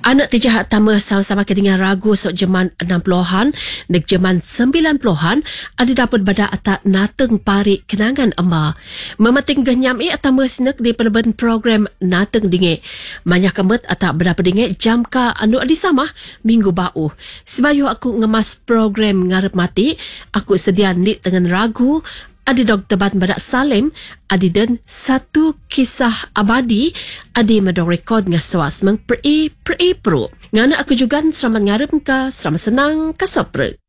Anak tijah tama sama-sama kedengar ragu sok jeman 60-an nek jeman 90-an ada dapat bada atak nateng parik kenangan ema. Memeting genyam atama sinek di peneben program nateng dinge. Banyak kemet atak berapa dinge jam ka anu adi sama minggu bau. Sebayu aku ngemas program ngarep mati, aku sedia nit dengan ragu adi dog tebat badak Salim adi dan satu kisah abadi adi medong rekod ngaswas meng pro. Ngana aku juga selamat ngarep ka, selamat senang ka sopre.